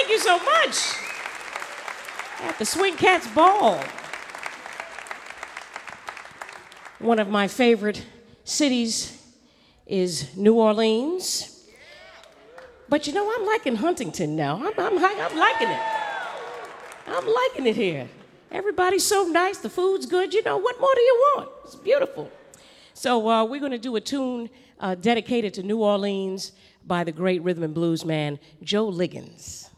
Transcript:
Thank you so much. At the Swing Cats Ball. One of my favorite cities is New Orleans. But you know, I'm liking Huntington now. I'm liking it. I'm liking it here. Everybody's so nice, the food's good. You know, what more do you want? It's beautiful. So we're going to do a tune dedicated to New Orleans by the great rhythm and blues man, Joe Liggins.